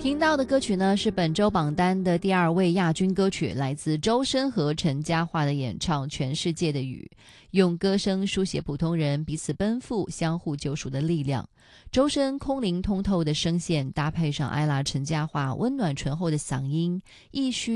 听到的歌曲呢是本周榜单的第2位亚军歌曲，来自周深和陈嘉桦的演唱《全世界的雨》，用歌声书写普通人彼此奔赴、相互救赎的力量。周深空灵通透的声线，搭配上艾拉陈嘉桦温暖醇厚的嗓音，亦需